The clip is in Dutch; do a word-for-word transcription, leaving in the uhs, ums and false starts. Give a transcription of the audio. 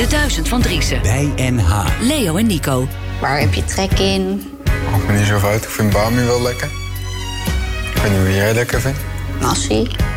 De Duizend van Driessen. Bij N H. Leo en Nico. Waar heb je trek in? Maakt me niet zo uit. Ik vind Bami wel lekker. Ik weet niet wat jij lekker vindt. Nasi.